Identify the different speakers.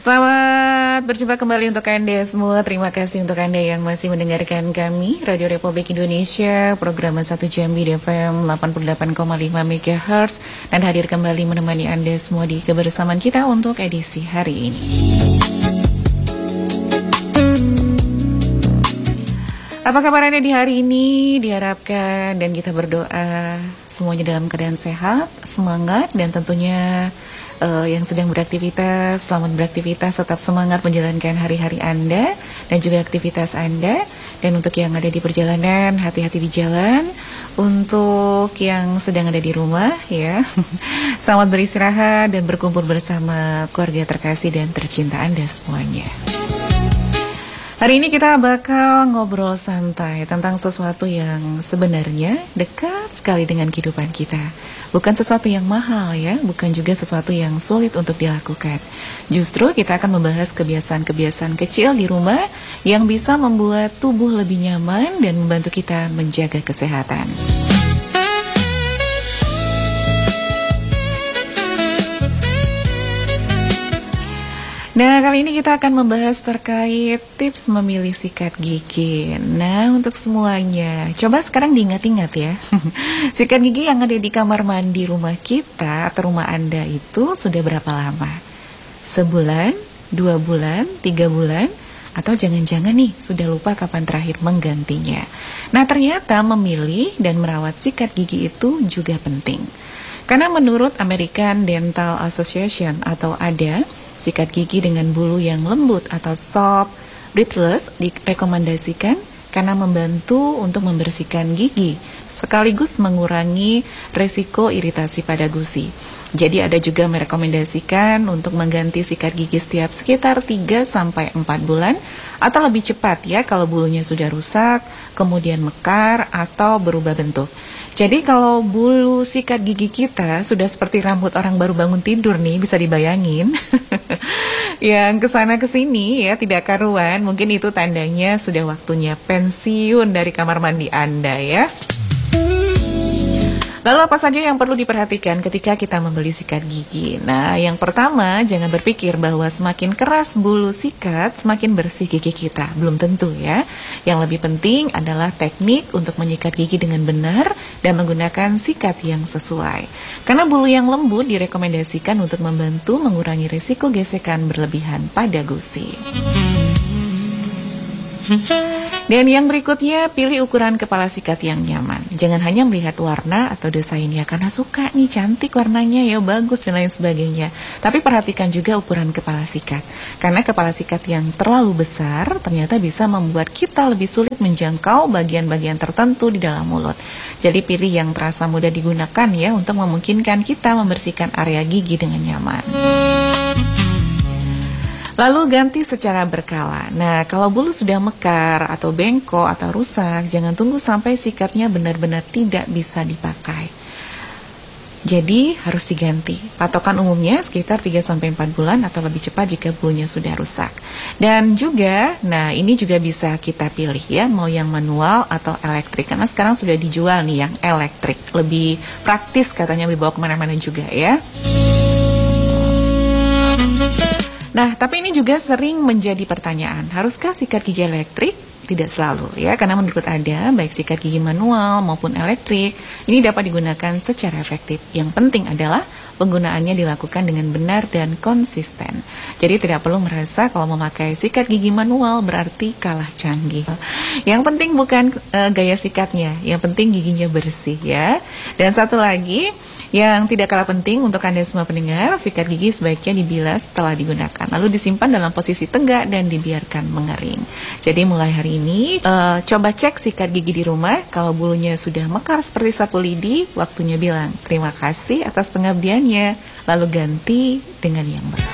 Speaker 1: Selamat berjumpa kembali untuk Anda semua. Terima kasih untuk Anda yang masih mendengarkan kami Radio Republik Indonesia, program 1 Jambi di FM 88,5 MHz, dan hadir kembali menemani Anda semua di kebersamaan kita untuk edisi hari ini. Apa kabar Anda di hari ini? Diharapkan dan kita berdoa semuanya dalam keadaan sehat, semangat, dan tentunya yang sedang beraktivitas, selamat beraktivitas, tetap semangat menjalankan hari-hari Anda dan juga aktivitas Anda. Dan untuk yang ada di perjalanan, hati-hati di jalan. Untuk yang sedang ada di rumah, ya, selamat beristirahat dan berkumpul bersama keluarga terkasih dan tercinta Anda semuanya. Hari ini kita bakal ngobrol santai tentang sesuatu yang sebenarnya dekat sekali dengan kehidupan kita. Bukan sesuatu yang mahal ya, bukan juga sesuatu yang sulit untuk dilakukan. Justru kita akan membahas kebiasaan-kebiasaan kecil di rumah yang bisa membuat tubuh lebih nyaman dan membantu kita menjaga kesehatan. Nah, kali ini kita akan membahas terkait tips memilih sikat gigi. Nah, untuk semuanya, coba sekarang diingat-ingat ya. Sikat gigi yang ada di kamar mandi rumah kita atau rumah Anda itu sudah berapa lama? Sebulan, 2 bulan, 3 bulan? Atau jangan-jangan nih, sudah lupa kapan terakhir menggantinya. Nah, ternyata memilih dan merawat sikat gigi itu juga penting. Karena menurut American Dental Association atau ADA, sikat gigi dengan bulu yang lembut atau soft bristles direkomendasikan karena membantu untuk membersihkan gigi sekaligus mengurangi resiko iritasi pada gusi. Jadi ada juga merekomendasikan untuk mengganti sikat gigi setiap sekitar 3-4 bulan atau lebih cepat ya kalau bulunya sudah rusak, kemudian mekar atau berubah bentuk. Jadi kalau bulu sikat gigi kita sudah seperti rambut orang baru bangun tidur nih, bisa dibayangin. Yang kesana kesini ya tidak karuan, mungkin itu tandanya sudah waktunya pensiun dari kamar mandi Anda ya. Lalu apa saja yang perlu diperhatikan ketika kita membeli sikat gigi? Nah, yang pertama, jangan berpikir bahwa semakin keras bulu sikat, semakin bersih gigi kita. Belum tentu ya. Yang lebih penting adalah teknik untuk menyikat gigi dengan benar dan menggunakan sikat yang sesuai. Karena bulu yang lembut direkomendasikan untuk membantu mengurangi risiko gesekan berlebihan pada gusi. Dan yang berikutnya, pilih ukuran kepala sikat yang nyaman. Jangan hanya melihat warna atau desain ya, karena suka nih cantik warnanya ya, bagus dan lain sebagainya. Tapi perhatikan juga ukuran kepala sikat. Karena kepala sikat yang terlalu besar ternyata bisa membuat kita lebih sulit menjangkau bagian-bagian tertentu di dalam mulut. Jadi pilih yang terasa mudah digunakan ya, untuk memungkinkan kita membersihkan area gigi dengan nyaman. Lalu ganti secara berkala. Nah, kalau bulu sudah mekar atau bengkok atau rusak, jangan tunggu sampai sikatnya benar-benar tidak bisa dipakai. Jadi harus diganti. Patokan umumnya sekitar 3-4 bulan atau lebih cepat jika bulunya sudah rusak. Dan juga, nah ini juga bisa kita pilih ya, mau yang manual atau elektrik. Karena sekarang sudah dijual nih yang elektrik. Lebih praktis katanya, dibawa kemana-mana juga ya. Nah, tapi ini juga sering menjadi pertanyaan, haruskah sikat gigi elektrik? Tidak selalu ya, karena menurut Ada, baik sikat gigi manual maupun elektrik, ini dapat digunakan secara efektif. Yang penting adalah penggunaannya dilakukan dengan benar dan konsisten. Jadi tidak perlu merasa kalau memakai sikat gigi manual berarti kalah canggih. Yang penting bukan gaya sikatnya, yang penting giginya bersih ya. Dan satu lagi, yang tidak kalah penting untuk Anda semua pendengar, sikat gigi sebaiknya dibilas setelah digunakan, lalu disimpan dalam posisi tegak dan dibiarkan mengering. Jadi mulai hari ini, coba cek sikat gigi di rumah. Kalau bulunya sudah mekar seperti sapu lidi, waktunya bilang terima kasih atas pengabdiannya, lalu ganti dengan yang baru.